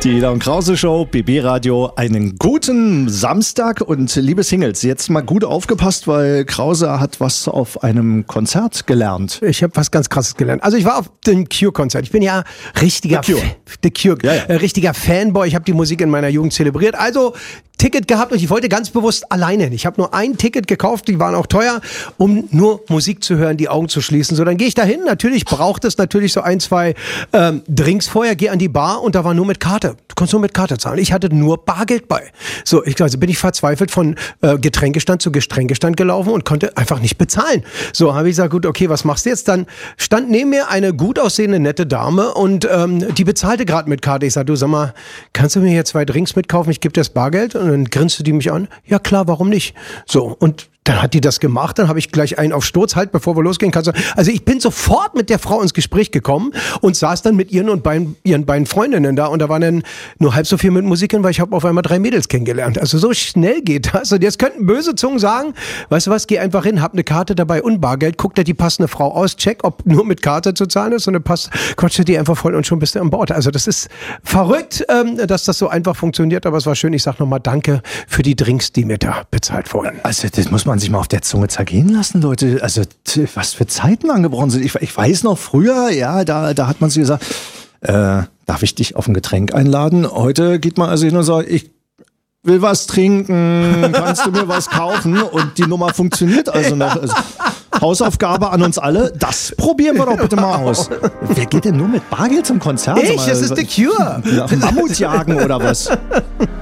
Die Ida und Krause Show, BB Radio, einen guten Samstag und liebe Singles, jetzt mal gut aufgepasst, weil Krause hat was auf einem Konzert gelernt. Ich habe was ganz Krasses gelernt. Also ich war auf dem Cure-Konzert. Ich bin ja richtiger richtiger Fanboy. Ich habe die Musik in meiner Jugend zelebriert. Also Ticket gehabt und ich wollte ganz bewusst alleine hin. Ich habe nur ein Ticket gekauft, die waren auch teuer, um nur Musik zu hören, die Augen zu schließen. So, dann gehe ich dahin. Natürlich braucht es so ein, zwei Drinks vorher. Gehe an die Bar und da war nur mit Karte. Du konntest nur mit Karte zahlen. Ich hatte nur Bargeld bei. So, also bin ich verzweifelt von Getränkestand zu Getränkestand gelaufen und konnte einfach nicht bezahlen. So, habe ich gesagt, gut, okay, was machst du jetzt? Dann stand neben mir eine gut aussehende, nette Dame und die bezahlte gerade mit Karte. Ich sage, du, sag mal, kannst du mir hier 2 Drinks mitkaufen? Ich gebe dir das Bargeld. Und dann grinste die mich an. Ja klar, warum nicht? So, und dann hat die das gemacht, dann habe ich gleich einen auf Sturz, halt, bevor wir losgehen. Also ich bin sofort mit der Frau ins Gespräch gekommen und saß dann mit ihren beiden Freundinnen da und da waren dann nur halb so viel mit Musik hin, weil ich habe auf einmal 3 Mädels kennengelernt. Also so schnell geht das. Und jetzt könnten böse Zungen sagen, weißt du was, geh einfach hin, hab eine Karte dabei und Bargeld, guck dir die passende Frau aus, check, ob nur mit Karte zu zahlen ist und dann quatscht die einfach voll und schon bist du an Bord. Also das ist verrückt, dass das so einfach funktioniert, aber es war schön. Ich sag nochmal danke für die Drinks, die mir da bezahlt wurden. Also das muss man sich mal auf der Zunge zergehen lassen, Leute. Also was für Zeiten angebrochen sind. Ich weiß noch früher, ja, da hat man sich gesagt, darf ich dich auf ein Getränk einladen? Heute geht man also hin und sagt, ich will was trinken, kannst du mir was kaufen? Und die Nummer funktioniert also noch. Also, Hausaufgabe an uns alle, das probieren wir doch bitte mal aus. Wer geht denn nur mit Bargeld zum Konzert? Das ist The Cure. Mammutjagen oder was?